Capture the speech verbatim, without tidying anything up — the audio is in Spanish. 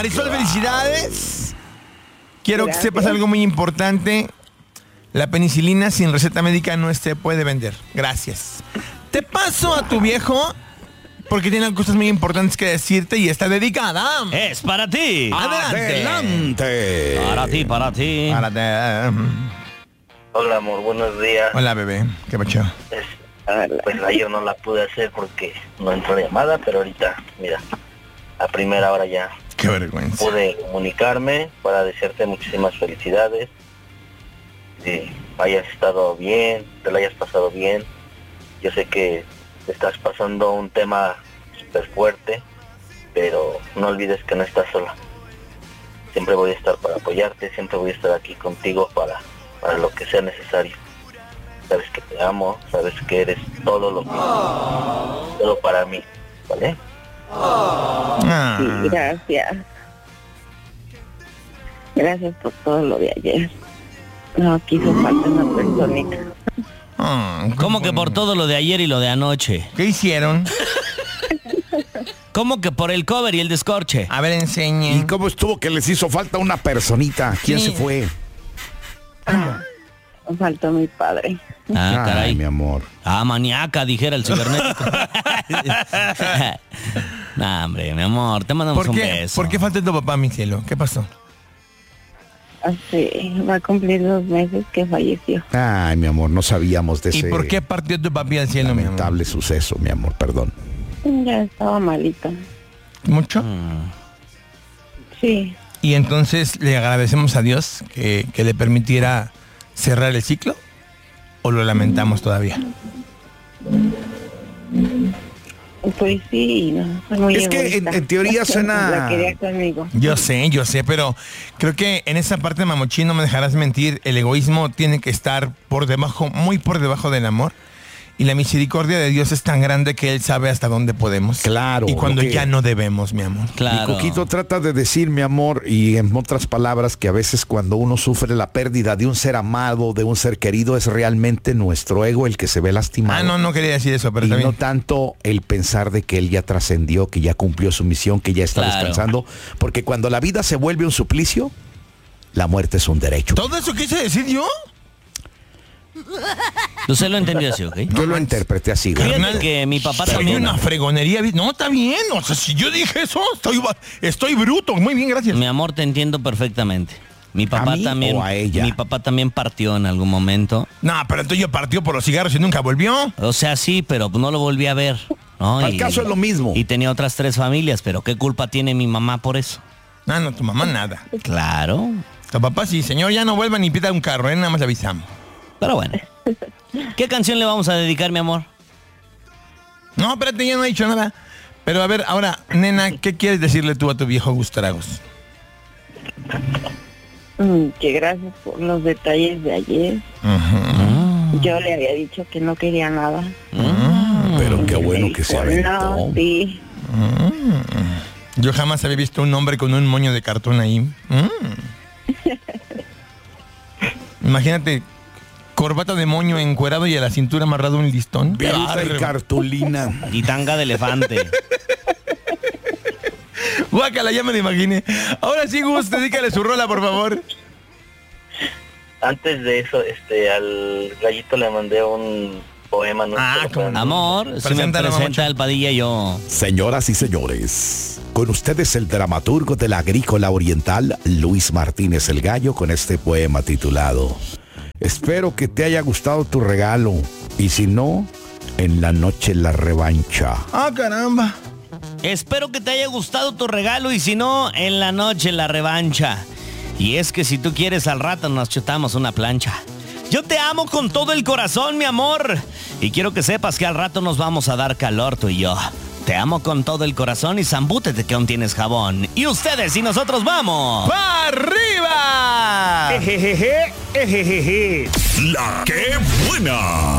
Marisol, felicidades. Quiero Gracias. que sepas algo muy importante. La penicilina sin receta médica no se puede vender. Gracias. Te paso a tu viejo porque tiene cosas muy importantes que decirte y está dedicada. Es para ti. Adelante. Adelante. Para ti, para ti. Párate. Hola, amor, buenos días. Hola, bebé. ¿Qué pacho? Es- pues ayer no la pude hacer porque no entró la llamada, pero ahorita, mira, a primera hora ya Qué vergüenza. pude comunicarme para desearte muchísimas felicidades. Que hayas estado bien, te la hayas pasado bien. Yo sé que estás pasando un tema súper fuerte, pero no olvides que no estás sola. Siempre voy a estar para apoyarte, siempre voy a estar aquí contigo para, para lo que sea necesario. Sabes que te amo, sabes que eres todo lo que todo para mí, ¿vale? Ah. Sí, gracias. Gracias por todo lo de ayer. No quiso falta una personita. Ah, ¿Cómo que por todo lo de ayer y lo de anoche? ¿Qué hicieron? ¿Cómo que por el cover y el descorche? A ver, enseñen. ¿Y cómo estuvo que les hizo falta una personita? ¿Quién Sí. se fue? Faltó mi padre. Ah, Ay, caray. mi amor. Ah, maníaca, dijera el cibernético. Nah, hombre, mi amor, te mandamos ¿Por un qué, beso. ¿Por qué falta tu papá, mi cielo? ¿Qué pasó? Hace, va a cumplir dos meses que falleció. Ay, mi amor, no sabíamos de ¿Y ese por qué partió tu papi al cielo, mi amor? lamentable suceso, mi amor, perdón. Ya estaba malita. ¿Mucho? Sí, Y entonces le agradecemos a Dios que, que le permitiera cerrar el ciclo, ¿o lo lamentamos todavía? pues sí, no, soy muy Es que en- egoísta. en teoría suena- La quería conmigo. Yo sé, yo sé, pero creo que en esa parte, Mamochín, no me dejarás mentir, el egoísmo tiene que estar por debajo, muy por debajo del amor. Y la misericordia de Dios es tan grande que Él sabe hasta dónde podemos. Claro, Y cuando lo que- ya no debemos, mi amor. Y Claro. Coquito trata de decir, mi amor, y en otras palabras, que a veces cuando uno sufre la pérdida de un ser amado, de un ser querido, es realmente nuestro ego el que se ve lastimado. Ah, no, no quería decir eso, pero Y también. no tanto el pensar de que él ya trascendió, que ya cumplió su misión, que ya está Claro. descansando. Porque cuando la vida se vuelve un suplicio, la muerte es un derecho. ¿Todo eso quise decir yo? Usted lo entendió así, ¿ok? Yo lo interpreté así. güey. Fíjate que mi papá Soy también... una fregonería. vi- No, está bien. O sea, si yo dije eso, estoy, va- estoy bruto. Muy bien, gracias. Mi amor, te entiendo perfectamente. Mi papá ¿A mí también... o a ella? Mi papá también partió en algún momento. No, pero entonces yo partió por los cigarros y nunca volvió. O sea, sí, pero no lo volví a ver. ¿no? Al caso es lo mismo. Y tenía otras tres familias, pero ¿qué culpa tiene mi mamá por eso? No, no, tu mamá nada. Claro. Tu papá sí, señor, ya no vuelva ni pida un carro, ¿eh? Nada más le avisamos. Pero bueno. ¿Qué canción le vamos a dedicar, mi amor? No, espérate, ya no he dicho nada. Pero a ver, ahora, nena, ¿qué quieres decirle tú a tu viejo Gustragos? Mm, que gracias por los detalles de ayer. Yo le había dicho que no quería nada. Pero qué Y bueno me que se dijo, aventó. No, sí. Yo jamás había visto un hombre con un moño de cartón ahí. Mm. Imagínate, corbata de moño encuerado y a la cintura amarrado un listón. Qué Viruta y bárbaro. cartulina. Y tanga de elefante. Guácala, ya me lo imaginé. Ahora sí, Gus, dedícale su rola, por favor. Antes de eso, este, al gallito le mandé un poema. No Ah, sé si lo cómo pueden- Amor, si me Preséntala, presenta Mamocho. el Padilla, yo... Señoras y señores, con ustedes el dramaturgo de la Agrícola Oriental, Luis Martínez el Gallo, con este poema titulado Espero que te haya gustado tu regalo, y si no, en la noche la revancha. Ah, caramba. Espero que te haya gustado tu regalo y si no, en la noche la revancha. Y es que si tú quieres al rato nos chutamos una plancha. Yo te amo con todo el corazón, mi amor. Y quiero que sepas que al rato nos vamos a dar calor tú y yo. Te amo con todo el corazón y zambútete que aún tienes jabón. Y ustedes y nosotros vamos. ¡Pa' arriba! La que buena.